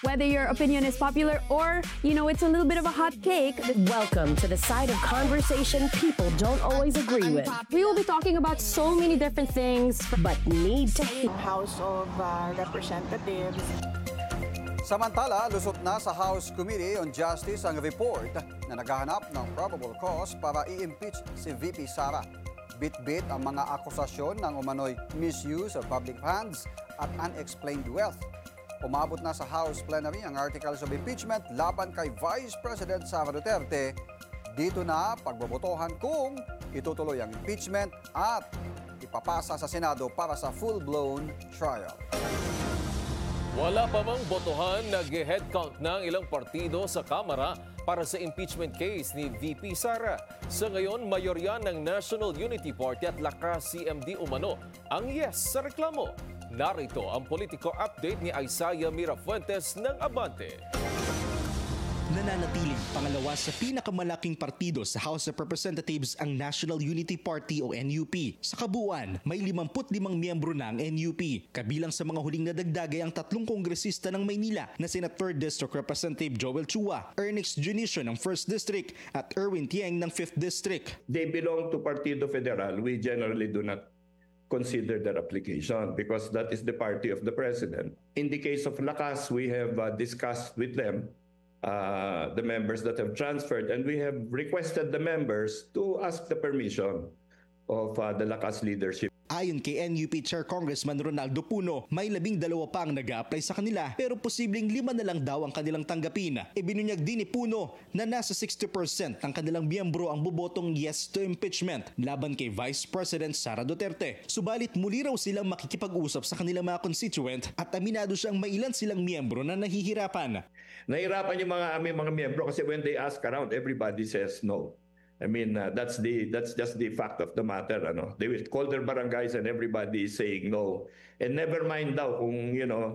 Whether your opinion is popular or, it's a little bit of a hot cake, Welcome to the side of conversation people don't always agree with, we will be talking about so many different things. but need to hate. House of Representatives. Samantala, lusot na sa House Committee on Justice ang report na naghahanap ng probable cause para i-impeach si VP Sara. Bit-bit ang mga akusasyon ng umano'y misuse of public funds at unexplained wealth. Umabot na sa House Plenary ang articles of impeachment laban kay Vice President Sara Duterte. Dito na pagbobotohan kung itutuloy ang impeachment at ipapasa sa Senado para sa full-blown trial. Wala pa mang botohan, nag-headcount ng ilang partido sa Kamara para sa impeachment case ni VP Sara. Sa ngayon, mayorya ng National Unity Party at Lakas CMD umano ang yes sa reklamo. Narito ang politiko update ni Isaiah Mirafuentes ng Abante. Nananatiling pangalawa sa pinakamalaking partido sa House of Representatives ang National Unity Party o NUP. Sa kabuuan, may 55 miyembro ng NUP. Kabilang sa mga huling nadagdag ay ang 3 kongresista ng Maynila na sina 3rd District Representative Joel Chua, Ernest Junicio ng 1st District at Erwin Tieng ng 5th District. They belong to Partido Federal. We generally do not consider their application because that is the party of the president. In the case of Lakas, we have discussed with them the members that have transferred, and we have requested the members to ask the permission of the Lakas leadership. Ayon kay NUP Chair Congressman Ronaldo Puno, may 12 pa ang nag-a-apply sa kanila pero posibleng 5 na lang daw ang kanilang tanggapin. Ibinunyag din ni Puno na nasa 60% ng kanilang miyembro ang bobotong yes to impeachment laban kay Vice President Sara Duterte. Subalit muli raw silang makikipag-usap sa kanilang mga constituent at aminado siyang may ilan silang miyembro na nahihirapan. Nahirapan yung aming mga miyembro kasi when they ask around, everybody says no. I mean, that's just the fact of the matter. They will call their barangays and everybody is saying no. And never mind daw kung,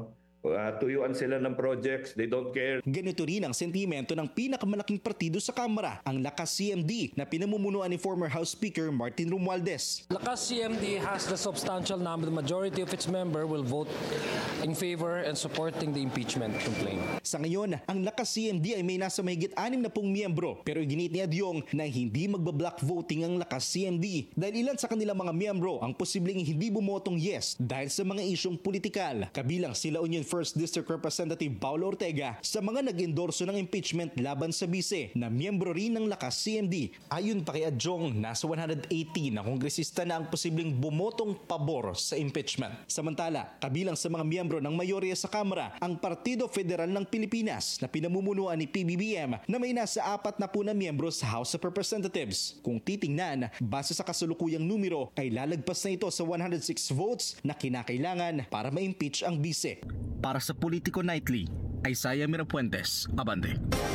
tuyuan sila ng projects, they don't care. Ganito rin ang sentimento ng pinakamalaking partido sa Kamara, ang Lakas CMD na pinamumunuan ni former House Speaker Martin Romualdez. Lakas CMD has the substantial number, the majority of its member will vote in favor and supporting the impeachment complaint. Sa ngayon, ang Lakas CMD ay may nasa mahigit 60 miyembro pero ginit ni Adyong na hindi magbablock voting ang Lakas CMD dahil ilan sa kanilang mga miyembro ang posibleng hindi bumotong yes dahil sa mga isyong politikal. Kabilang sila Union 1st District Representative Paulo Ortega sa mga nag-endorso ng impeachment laban sa bise na miyembro rin ng Lakas CMD. Ayon pa kay Adyong, nasa 180 na kongresista na ang posibleng bumotong pabor sa impeachment. Samantala, kabilang sa mga miyembro ng mayorya sa Kamara, ang Partido Federal ng Pilipinas na pinamumunuan ni PBBM na may nasa 40 na miyembro sa House of Representatives. Kung titingnan, base sa kasalukuyang numero, ay lalagpas na ito sa 106 votes na kinakailangan para ma-impeach ang bise. Para sa Politico Nightly, Isaiah Mirafuentes, Abante.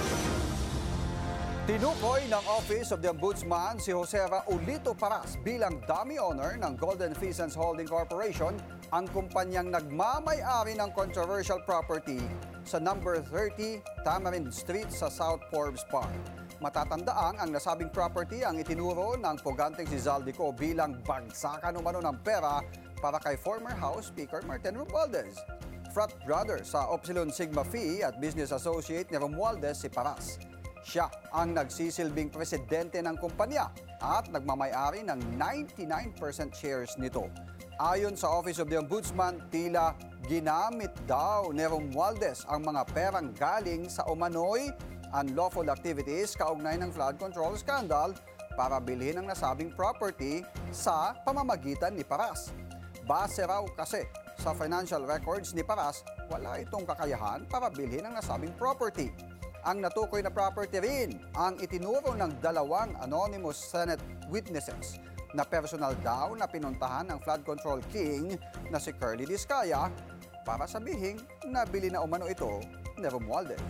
Tinukoy ng Office of the Ombudsman si Jose Raulito Paras bilang dummy owner ng Golden Pheasants Holding Corporation, ang kumpanyang nagmamay-ari ng controversial property sa number 30 Tamarind Street sa South Forbes Park. Matatandaang ang nasabing property ang itinuro ng puganteng si Zaldico bilang bagsakan umano ng pera para kay former House Speaker Martin Romualdez. Frat brother sa Upsilon Sigma Phi at business associate ni Romualdez si Paras. Siya ang nagsisilbing presidente ng kumpanya at nagmamay-ari ng 99% shares nito. Ayon sa Office of the Ombudsman, tila ginamit daw ni Romualdez ang mga perang galing sa umano'y unlawful activities kaugnay ng flood control scandal para bilhin ang nasabing property sa pamamagitan ni Paras. Base raw kasi sa financial records ni Paras, wala itong kakayahan para bilhin ang nasabing property. Ang natukoy na property rin ang itinuro ng 2 anonymous Senate witnesses na personal daw na pinuntahan ng flood control king na si Curly Discaya para sabihin na bili na umano ito ni Romualdez.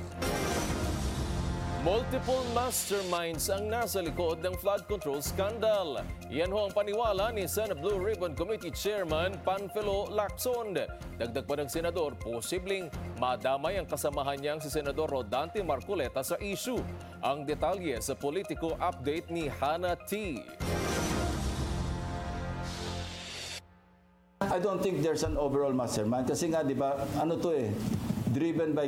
Multiple masterminds ang nasa likod ng flood control scandal. Yan ho ang paniwala ni Senate Blue Ribbon Committee Chairman Panfilo Lacson. Dagdag pa ng senador, posibleng madamay ang kasamahan niyang si Senador Rodante Marcoleta sa issue. Ang detalye sa Politico Update ni Hannah T. I don't think there's an overall mastermind kasi nga 'di ba driven by